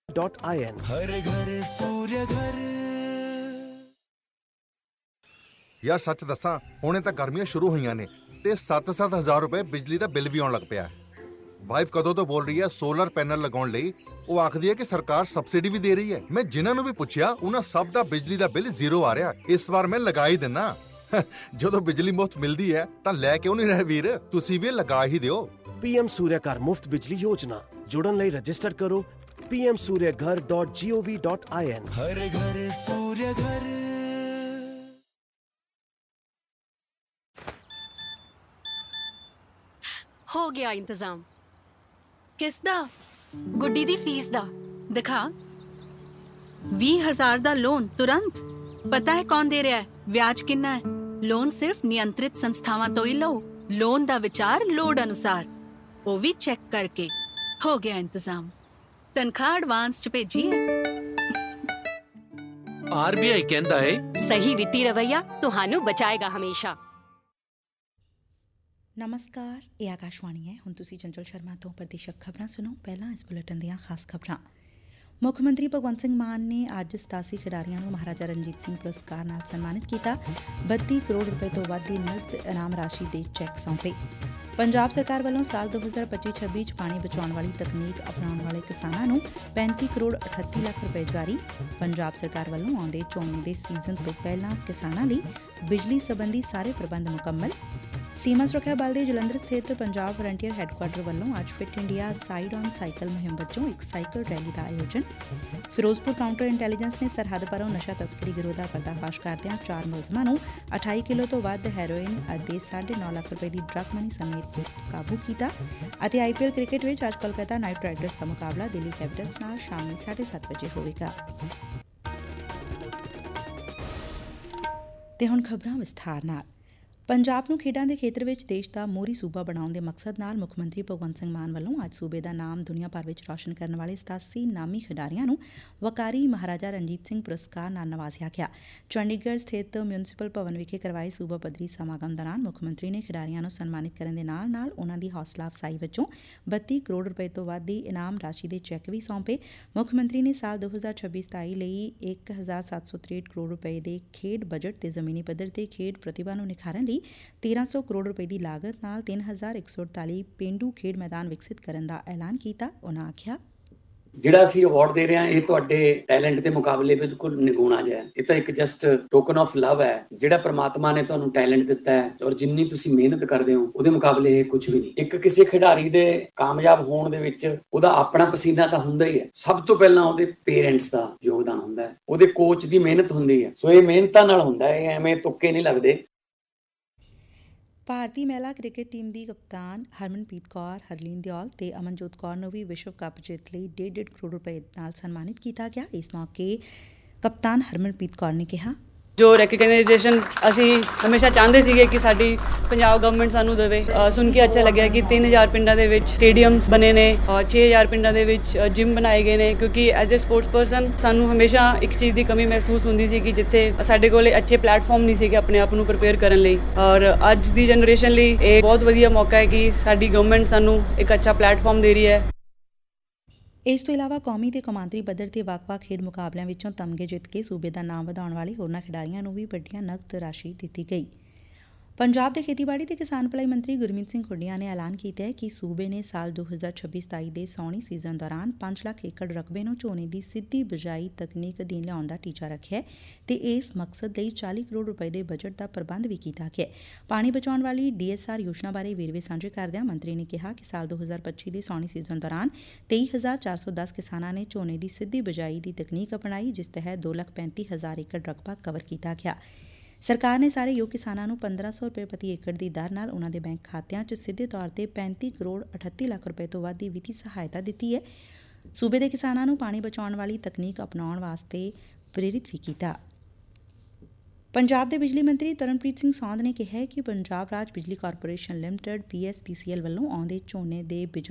.in। हर घर सूर्य घर। ਯਾਰ ਸੱਚ ਦੱਸਾਂ, ਹੁਣੇ ਤਾਂ ਗਰਮੀਆਂ ਸ਼ੁਰੂ ਹੋਈਆਂ ਨੇ ਤੇ 7-7 ਹਜ਼ਾਰ ਰੁਪਏ ਬਿਜਲੀ ਦਾ ਬਿੱਲ ਵੀ ਆਉਣ ਲੱਗ ਪਿਆ। ਵਾਈਫ ਕਦੋਂ ਤੋਂ ਬੋਲ ਰਹੀ ਹੈ ਸੋਲਰ ਪੈਨਲ ਲਗਾਉਣ ਲਈ। ਉਹ ਆਖਦੀ ਹੈ ਕਿ ਸਰਕਾਰ ਸਬਸਿਡੀ ਵੀ ਦੇ ਰਹੀ ਹੈ। ਮੈਂ ਜਿਨ੍ਹਾਂ ਨੂੰ ਵੀ ਪੁੱਛਿਆ ਉਹਨਾਂ ਸਭ ਦਾ ਬਿਜਲੀ ਦਾ ਬਿੱਲ ਜ਼ੀਰੋ ਆ ਰਿਹਾ। ਇਸ ਵਾਰ ਮੈਂ ਲਗਾ ਹੀ ਦਿੰਦਾ। ਜਦੋਂ ਬਿਜਲੀ ਮੁਫਤ ਮਿਲਦੀ ਹੈ ਤਾਂ ਲੈ ਕਿਉਂ ਨਹੀਂ ਰਹੇ ਵੀਰ, ਤੁਸੀਂ ਵੀ ਲਗਾ ਹੀ ਦਿਓ। PM ਸੂਰਿਆਘਰ ਮੁਫਤ ਬਿਜਲੀ ਯੋਜਨਾ ਜੁੜਨ ਲਈ ਰਜਿਸਟਰ ਕਰੋ pmsuryaghar.gov.in। हर घर सूर्य घर। ਹੋ ਗਿਆ ਇੰਤਜ਼ਾਮ। ਕਿਸ ਦਾ? ਗੁੱਡੀ ਦੀ ਫੀਸ ਦਾ। ਦਿਖਾ। 20,000 ਦਾ ਲੋਨ ਤੁਰੰਤ। ਪਤਾ ਹੈ ਕੌਣ ਦੇ ਰਿਹਾ ਹੈ, ਵਿਆਜ ਕਿੰਨਾ ਹੈ? ਲੋਨ ਸਿਰਫ ਨਿਯੰਤਰਿਤ ਸੰਸਥਾਵਾਂ ਤੋਂ ਹੀ ਲਓ। ਲੋਨ ਦਾ ਵਿਚਾਰ ਲੋੜ ਅਨੁਸਾਰ, ਉਹ ਵੀ ਚੈੱਕ ਕਰਕੇ। ਹੋ ਗਿਆ ਇੰਤਜ਼ਾਮ। ਤਨਖਾਹ ਐਡਵਾਂਸ ਚ ਭੇਜੀ ਹੈ। RBI ਕਹਿੰਦਾ ਹੈ ਸਹੀ ਵਿੱਤੀ ਰਵੱਈਆ ਤੁਹਾਨੂੰ ਬਚਾਏਗਾ ਹਮੇਸ਼ਾ। ਨਮਸਕਾਰ, ਇਹ ਆਕਾਸ਼ਵਾਣੀ ਹੈ। ਹੁਣ ਤੁਸੀਂ ਚੰਚਲ ਸ਼ਰਮਾ ਤੋਂ ਪ੍ਰਦੇਸ਼ਕ ਖਬਰਾਂ ਸੁਣੋ। ਪਹਿਲਾਂ ਇਸ ਬੁਲੇਟਿਨ ਦੀਆਂ ਖਾਸ ਖਬਰਾਂ। ਮੁੱਖ ਮੰਤਰੀ ਭਗਵੰਤ ਸਿੰਘ ਮਾਨ ਨੇ ਅੱਜ 87 ਖਿਡਾਰੀਆਂ ਨੂੰ ਮਹਾਰਾਜਾ ਰਣਜੀਤ ਸਿੰਘ ਪੁਰਸਕਾਰ ਨਾਲ ਸਨਮਾਨਿਤ ਕੀਤਾ। 32 ਕਰੋੜ ਰੁਪਏ ਤੋਂ ਵੱਧ ਦੀ ਨਕਦ ਇਨਾਮ ਰਾਸ਼ੀ ਦੇ ਚੈੱਕ ਸੌਂਪੇ। ਪੰਜਾਬ ਸਰਕਾਰ ਵੱਲੋਂ ਸਾਲ 2025-26 ਚ ਪਾਣੀ ਬਚਾਉਣ ਵਾਲੀ ਤਕਨੀਕ ਅਪਣਾਉਣ ਵਾਲੇ ਕਿਸਾਨਾਂ ਨੂੰ 35 ਕਰੋੜ 38 ਲੱਖ ਰੁਪਏ ਜਾਰੀ। ਪੰਜਾਬ ਸਰਕਾਰ ਵੱਲੋਂ ਆਉਂਦੇ ਝੋਨੇ ਦੇ ਸੀਜ਼ਨ ਤੋਂ ਪਹਿਲਾਂ ਕਿਸਾਨਾਂ ਲਈ ਬਿਜਲੀ ਸੰਬੰਧੀ ਸਾਰੇ ਪ੍ਰਬੰਧ ਮੁਕੰਮਲ। ਸੀਮਾ ਸੁਰੱਖਿਆ ਬਲ ਦੇ ਜਲੰਧਰ ਸਥਿਤ ਪੰਜਾਬ ਫਰੰਟੀਅਰ ਹੈੱਡਕੁਆਟਰ ਵੱਲੋਂ ਅੱਜ fit India side on cycle ਮੁਹਿੰਮ ਵਜੋਂ ਇੱਕ ਸਾਈਕਲ ਰੈਲੀ ਦਾ ਆਯੋਜਨ। ਫਿਰੋਜ਼ਪੁਰ ਕਾਊਂਟਰ ਇੰਟੈਲੀਜੈਂਸ ਨੇ ਸਰਹੱਦ ਪਰੋਂ ਨਸ਼ਾ ਤਸਕਰੀ ਗਿਰੋਹ ਦਾ ਪਰਦਾਫਾਸ਼ ਕਰਦਿਆਂ 4 ਮੁਲਜ਼ਮਾਂ ਨੂੰ 28 ਕਿਲੋ ਤੋਂ ਵੱਧ ਹੈਰੋਇਨ ਅਤੇ 9.5 ਲੱਖ ਰੁਪਏ ਦੀ ਡਰੱਗ ਮਨੀ ਸਮੇਤ ਕਾਬੂ ਕੀਤਾ। ਅਤੇ IPL ਕ੍ਰਿਕਟ ਵਿੱਚ ਅੱਜ ਕੋਲਕਾਤਾ ਨਾਈਟ ਰਾਈਡਰਸ ਦਾ ਮੁਕਾਬਲਾ ਦਿੱਲੀ ਕੈਪੀਟਲਸ ਨਾਲ ਸ਼ਾਮੀ 7:30 ਵਜੇ ਹੋਵੇਗਾ। ਤੇ ਹੁਣ ਖਬਰਾਂ ਵਿਸਥਾਰ ਨਾਲ। ਪੰਜਾਬ ਨੂੰ ਖੇਡਾਂ ਦੇ ਖੇਤਰ ਵਿੱਚ ਦੇਸ਼ ਦਾ ਮੋਹਰੀ ਸੂਬਾ ਬਣਾਉਣ ਦੇ ਮਕਸਦ ਨਾਲ ਮੁੱਖ ਮੰਤਰੀ ਭਗਵੰਤ ਸਿੰਘ ਮਾਨ ਵੱਲੋਂ ਅੱਜ ਸੂਬੇ ਦਾ ਨਾਮ ਦੁਨੀਆ ਭਰ ਵਿੱਚ ਰੌਸ਼ਨ ਕਰਨ ਵਾਲੇ 87 ਨਾਮੀ ਖਿਡਾਰੀਆਂ ਨੂੰ ਵਕਾਰੀ ਮਹਾਰਾਜਾ ਰਣਜੀਤ ਸਿੰਘ ਪੁਰਸਕਾਰ ਨਾਲ ਨਵਾਜ਼ਿਆ ਗਿਆ। ਚੰਡੀਗੜ੍ਹ ਸਥਿਤ ਮਿਊਨਿਸਪਲ ਭਵਨ ਵਿਖੇ ਕਰਵਾਏ ਸੂਬਾ ਪੱਧਰੀ ਸਮਾਗਮ ਦੌਰਾਨ ਮੁੱਖ ਮੰਤਰੀ ਨੇ ਖਿਡਾਰੀਆਂ ਨੂੰ ਸਨਮਾਨਿਤ ਕਰਨ ਦੇ ਨਾਲ ਨਾਲ ਉਨ੍ਹਾਂ ਦੀ ਹੌਸਲਾ ਅਫਜ਼ਾਈ ਵਜੋਂ 32 ਕਰੋੜ ਰੁਪਏ ਤੋਂ ਵੱਧ ਦੀ ਇਨਾਮ ਰਾਸ਼ੀ ਦੇ ਚੈੱਕ ਵੀ ਸੌਂਪੇ। ਮੁੱਖ ਮੰਤਰੀ ਨੇ ਸਾਲ 2026-27 ਲਈ 1,763 ਕਰੋੜ ਰੁਪਏ ਦੇ ਖੇਡ ਬਜਟ ਤੇ ਜ਼ਮੀਨੀ ਪੱਧਰ ਤੇ ਖੇਡ ਪ੍ਰਤਿਭਾ ਨੂੰ ਨਿਖਾਰਨ ਲਈ 1,300 ਕਰੋੜ ਰੁਪਏ ਦੀ ਲਾਗਤ ਨਾਲ 3,148 ਪੇਂਡੂ ਖੇਡ ਮੈਦਾਨ ਵਿਕਸਿਤ ਕਰਨ ਦਾ ਐਲਾਨ ਕੀਤਾ। ਉਨ੍ਹਾਂ ਆਖਿਆ, ਜਿਹੜਾ ਅਸੀਂ ਅਵਾਰਡ ਦੇ ਰਹੇ ਹਾਂ ਇਹ ਤੁਹਾਡੇ ਟੈਲੈਂਟ ਦੇ ਮੁਕਾਬਲੇ ਬਿਲਕੁਲ ਨਿਗੁਣਾ ਜਿਹਾ ਹੈ। ਇਹ ਤਾਂ ਇੱਕ ਜਸਟ ਟੋਕਨ ਆਫ ਲਵ ਹੈ। ਜਿਹੜਾ ਪ੍ਰਮਾਤਮਾ ਨੇ ਤੁਹਾਨੂੰ ਟੈਲੈਂਟ ਦਿੱਤਾ ਹੈ ਔਰ ਜਿੰਨੀ ਤੁਸੀਂ ਮਿਹਨਤ ਕਰਦੇ ਹੋ ਉਹਦੇ ਮੁਕਾਬਲੇ ਇਹ ਕੁਝ ਵੀ ਨਹੀਂ। ਇੱਕ ਕਿਸੇ ਖਿਡਾਰੀ ਦੇ ਕਾਮਯਾਬ ਹੋਣ ਦੇ ਵਿੱਚ ਉਹਦਾ ਆਪਣਾ ਪਸੀਨਾ ਤਾਂ ਹੁੰਦਾ ਹੀ ਹੈ। ਸਭ ਤੋਂ ਪਹਿਲਾਂ ਉਹਦੇ ਪੇਰੈਂਟਸ ਦਾ ਯੋਗਦਾਨ ਹੁੰਦਾ ਹੈ, ਉਹਦੇ ਕੋਚ ਦੀ ਮਿਹਨਤ ਹੁੰਦੀ ਹੈ। ਸੋ ਇਹ ਮਿਹਨਤਾਂ ਨਾਲ ਹੁੰਦਾ ਹੈ, ਐਵੇਂ ਤੁੱਕੇ ਨਹੀਂ ਲੱਗਦੇ। ਭਾਰਤੀ ਮਹਿਲਾ ਕ੍ਰਿਕਟ ਟੀਮ ਦੀ ਕਪਤਾਨ ਹਰਮਨਪ੍ਰੀਤ ਕੌਰ, ਹਰਲੀਨ ਦਿਓਲ ਤੇ ਅਮਨਜੋਤ ਕੌਰ ਨੂੰ ਵੀ ਵਿਸ਼ਵ ਕੱਪ ਜਿੱਤ ਲਈ 1.5 ਕਰੋੜ ਰੁਪਏ ਨਾਲ ਸਨਮਾਨਿਤ ਕੀਤਾ ਗਿਆ। ਇਸ ਮੌਕੇ ਕਪਤਾਨ ਹਰਮਨਪ੍ਰੀਤ ਕੌਰ ਨੇ ਕਿਹਾ, ਜੋ ਰੈਕਗਨਾਈਜੇਸ਼ਨ ਅਸੀਂ ਹਮੇਸ਼ਾ ਚਾਹੁੰਦੇ ਸੀਗੇ ਕਿ ਸਾਡੀ ਪੰਜਾਬ ਗਵਰਨਮੈਂਟ ਸਾਨੂੰ ਦੇਵੇ, ਸੁਣ ਕੇ ਅੱਛਾ ਲੱਗਿਆ ਕਿ 3,000 ਪਿੰਡਾਂ ਦੇ ਵਿੱਚ ਸਟੇਡੀਅਮਸ ਬਣੇ ਨੇ ਔਰ 6,000 ਪਿੰਡਾਂ ਦੇ ਵਿੱਚ ਜਿਮ ਬਣਾਏ ਗਏ ਨੇ। ਕਿਉਂਕਿ ਐਜ਼ ਅ ਸਪੋਰਟਸ ਪਰਸਨ ਸਾਨੂੰ ਹਮੇਸ਼ਾ ਇੱਕ ਚੀਜ਼ ਦੀ ਕਮੀ ਮਹਿਸੂਸ ਹੁੰਦੀ ਸੀ ਕਿ ਜਿੱਥੇ ਸਾਡੇ ਕੋਲ ਅੱਛੇ ਪਲੇਟਫਾਰਮ ਨਹੀਂ ਸੀਗੇ ਆਪਣੇ ਆਪ ਨੂੰ ਪ੍ਰਿਪੇਅਰ ਕਰਨ ਲਈ। ਔਰ ਅੱਜ ਦੀ ਜਨਰੇਸ਼ਨ ਲਈ ਇਹ ਬਹੁਤ ਵਧੀਆ ਮੌਕਾ ਹੈ ਕਿ ਸਾਡੀ ਗਵਰਨਮੈਂਟ ਸਾਨੂੰ ਇੱਕ ਅੱਛਾ ਪਲੇਟਫਾਰਮ ਦੇ ਰਹੀ ਹੈ। ਇਸ ਤੋਂ ਇਲਾਵਾ ਕੌਮੀ ਤੇ ਕੌਮਾਂਤਰੀ ਪੱਧਰ ਤੇ ਵੱਖ-ਵੱਖ ਖੇਡ ਮੁਕਾਬਲਿਆਂ ਵਿੱਚੋਂ ਤਮਗੇ ਜਿੱਤ ਕੇ ਸੂਬੇ ਦਾ ਨਾਮ ਵਧਾਉਣ ਵਾਲੇ ਹੋਰਨਾਂ ਖਿਡਾਰੀਆਂ ਨੂੰ ਵੀ ਵੱਡੀਆਂ ਨਕਦ ਰਾਸ਼ੀ ਦਿੱਤੀ ਗਈ। ਪੰਜਾਬ ਦੇ ਖੇਤੀਬਾੜੀ ਤੇ ਕਿਸਾਨ ਭਲਾਈ ਮੰਤਰੀ ਗੁਰਮੀਤ ਸਿੰਘ ਖੁੱਡੀਆਂ ਨੇ ਐਲਾਨ ਕੀਤਾ ਹੈ ਕਿ ਸੂਬੇ ਨੇ ਸਾਲ 2026-27 ਦੇ ਸਾਉਣੀ ਸੀਜ਼ਨ ਦੌਰਾਨ 5 ਲੱਖ ਏਕੜ ਰਕਬੇ ਨੂੰ ਝੋਨੇ ਦੀ ਸਿੱਧੀ ਬਿਜਾਈ ਤਕਨੀਕ ਅਧੀਨ ਲਿਆਉਣ ਦਾ ਟੀਚਾ ਰੱਖਿਆ ਤੇ ਇਸ ਮਕਸਦ ਲਈ 40 ਕਰੋੜ ਰੁਪਏ ਦੇ ਬਜਟ ਦਾ ਪ੍ਰਬੰਧ ਵੀ ਕੀਤਾ ਗਿਆ। ਪਾਣੀ ਬਚਾਉਣ ਵਾਲੀ DSR ਯੋਜਨਾ ਬਾਰੇ ਵੇਰਵੇ ਸਾਂਝੇ ਕਰਦਿਆਂ ਮੰਤਰੀ ਨੇ ਕਿਹਾ ਕਿ ਸਾਲ 2025 ਦੇ ਸਾਉਣੀ ਸੀਜ਼ਨ ਦੌਰਾਨ 23,410 ਕਿਸਾਨਾਂ ਨੇ ਝੋਨੇ ਦੀ ਸਿੱਧੀ ਬਿਜਾਈ ਦੀ ਤਕਨੀਕ ਅਪਣਾਈ, ਜਿਸ ਤਹਿਤ 2,35,000 ਏਕੜ ਰਕਬਾ ਕਵਰ ਕੀਤਾ ਗਿਆ। ਸਰਕਾਰ ਨੇ ਸਾਰੇ ਯੋਗ ਕਿਸਾਨਾਂ ਨੂੰ 1,500 ਰੁਪਏ ਪ੍ਰਤੀ ਏਕੜ ਦੀ ਦਰ ਨਾਲ ਉਨ੍ਹਾਂ ਦੇ ਬੈਂਕ ਖਾਤਿਆਂ 'ਚ ਸਿੱਧੇ ਤੌਰ ਤੇ 35 ਕਰੋੜ 38 ਲੱਖ ਰੁਪਏ ਤੋਂ ਵੱਧ ਦੀ ਵਿੱਤੀ ਸਹਾਇਤਾ ਦਿੱਤੀ ਹੈ। ਸੂਬੇ ਦੇ ਕਿਸਾਨਾਂ ਨੂੰ ਪਾਣੀ ਬਚਾਉਣ ਵਾਲੀ ਤਕਨੀਕ ਅਪਣਾਉਣ ਵਾਸਤੇ ਪ੍ਰੇਰਿਤ ਵੀ ਕੀਤਾ। ਪੰਜਾਬ ਦੇ ਬਿਜਲੀ ਮੰਤਰੀ ਤਰਨਪ੍ਰੀਤ ਸਿੰਘ ਸੌਂਦ ਨੇ ਕਿਹਾ ਕਿ ਪੰਜਾਬ ਰਾਜ ਬਿਜਲੀ ਕਾਰਪੋਰੇਸ਼ਨ ਲਿਮਟਿਡ PSPCL ਵੱਲੋਂ ਆਉਂਦੇ ਝੋਨੇ ਦੇ